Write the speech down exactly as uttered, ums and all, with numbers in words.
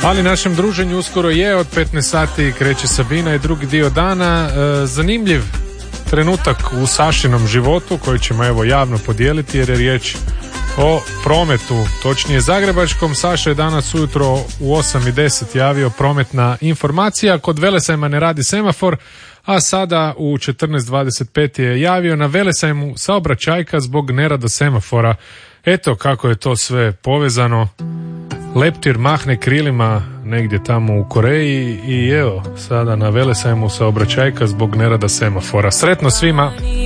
Ali našem druženju uskoro je od petnaest sati kreće Sabina i drugi dio dana. E, zanimljiv trenutak u Sašinom životu koji ćemo evo javno podijeliti jer je riječ o prometu, točnije zagrebačkom. Saša je danas ujutro u osam i deset javio prometna informacija. Kod Velesajma ne radi semafor, a sada u četrnaest dvadeset pet je javio na Velesajmu saobraćajka zbog nerada semafora. Eto kako je to sve povezano. Leptir mahne krilima negdje tamo u Koreji i evo sada na Velesajmu saobraćajka zbog nerada semafora. Sretno svima!